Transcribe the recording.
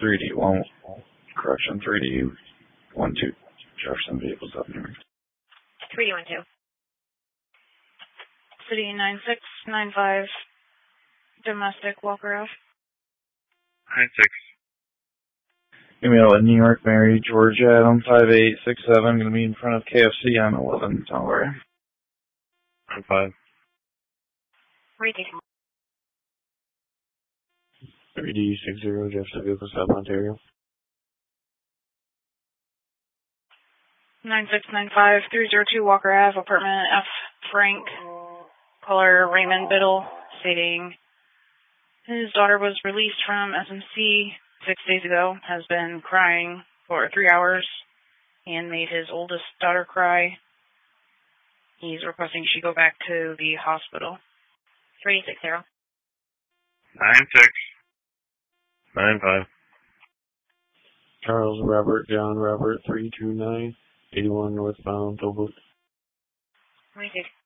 3D1, correction, 3D12, Jefferson Vehicles Avenue. 3D12. City 9695, domestic Walker Ave. 96. Email at New York, Mary, Georgia, Adam 5867. Going to be in front of KFC on 11 Tower. 5. Retake. 3D60, Jefferson Vehicles, South Ontario. 9695, 302 Walker Ave, apartment F. Frank, caller Raymond Biddle, stating his daughter was released from SMC 6 days ago, has been crying for 3 hours, and made his oldest daughter cry. He's requesting she go back to the hospital. 360. 96. 95. Charles Robert John Robert 329, 81 northbound Tollbooth. 26.